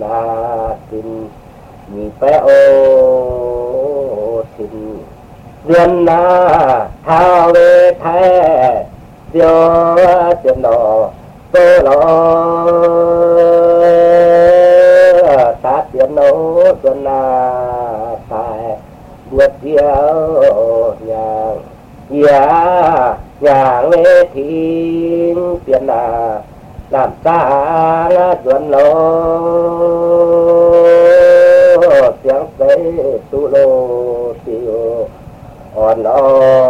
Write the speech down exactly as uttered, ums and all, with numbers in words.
นาทินมีไปโอทินเดือนนาท้าเวแท้เดียวเจนอโตลอตาเดียนโนเดือนนาตายบวชเดียวอย่างอย่าอย่างเวทีเปลี่ยนนาน้ำตาจวนโลเสียงเสตุโลติโออ่อนอ่อน